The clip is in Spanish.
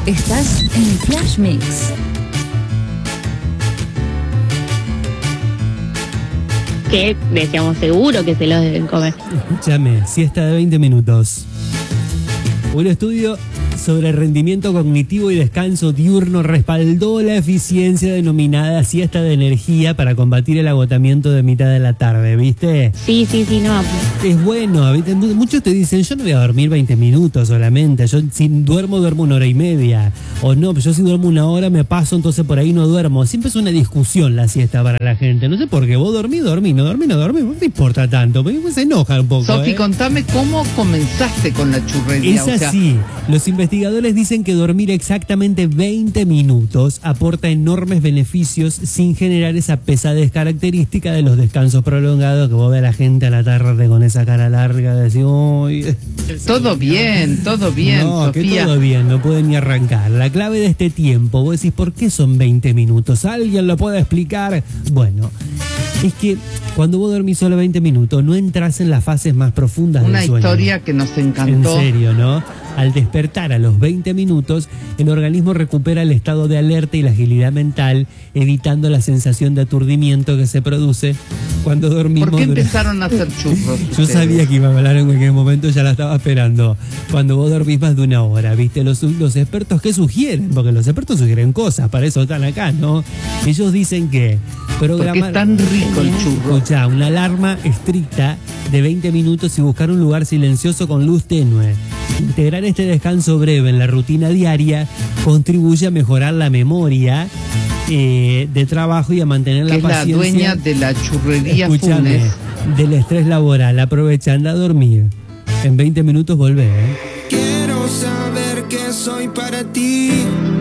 Estás en Flash Mix. Que decíamos seguro que se los deben comer. Escúchame, siesta de 20 minutos. Un estudio sobre rendimiento cognitivo y descanso diurno respaldó la eficiencia denominada siesta de energía para combatir el agotamiento de mitad de la tarde, ¿viste? Sí, no. Es bueno, ¿viste? Muchos te dicen, yo no voy a dormir 20 minutos solamente, yo si duermo 1 hora y media, o no, yo si duermo 1 hora me paso, entonces por ahí no duermo. Siempre es una discusión la siesta para la gente, no sé por qué, vos dormís, no te importa tanto, porque se enoja un poco. Sofi, contame cómo comenzaste con la churrería. Es así, los investigadores dicen que dormir exactamente 20 minutos aporta enormes beneficios sin generar esa pesadez característica de los descansos prolongados que vos ves a la gente a la tarde con esa cara larga de decir, uy, todo bien, no, Sofía. que todo bien, no pueden ni arrancar. La clave de este tiempo, vos decís, ¿por qué son 20 minutos? ¿Alguien lo puede explicar? Bueno, es que cuando vos dormís solo 20 minutos no entras en las fases más profundas del sueño. Una historia que nos encantó. En serio, ¿no? Al despertar a los 20 minutos, el organismo recupera el estado de alerta y la agilidad mental, evitando la sensación de aturdimiento que se produce cuando dormimos. ¿Por qué empezaron a hacer churros? Yo sabía que iba a hablar en cualquier momento, ya la estaba esperando. Cuando vos dormís más de 1 hora, ¿viste? Los expertos, ¿qué sugieren? Porque los expertos sugieren cosas, para eso están acá, ¿no? Ellos dicen que porque es tan rico el churro. Escuchá, una alarma estricta de 20 minutos y buscar un lugar silencioso con luz tenue. Integrar este descanso breve en la rutina diaria contribuye a mejorar la memoria de trabajo y a mantener la paciencia. Es la dueña de la churrería Funes. Del estrés laboral. Aprovecha, anda a dormir. En 20 minutos volvé, Quiero saber que soy para ti.